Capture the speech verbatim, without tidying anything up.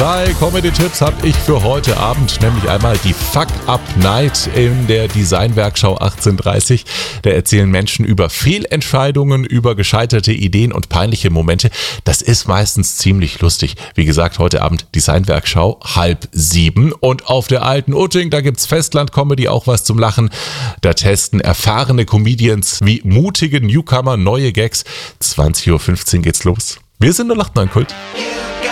Zwei Comedy-Tipps habe ich für heute Abend, nämlich einmal die Fuck-Up-Night in der Designwerkschau achtzehnhundertdreißig. Da erzählen Menschen über Fehlentscheidungen, über gescheiterte Ideen und peinliche Momente. Das ist meistens ziemlich lustig. Wie gesagt, heute Abend Designwerkschau, halb sieben. Und auf der alten Utting, da gibt's Festland-Comedy, auch was zum Lachen. Da testen erfahrene Comedians wie mutige Newcomer neue Gags. zwanzig Uhr fünfzehn geht's los. Wir sind der acht neun Kult.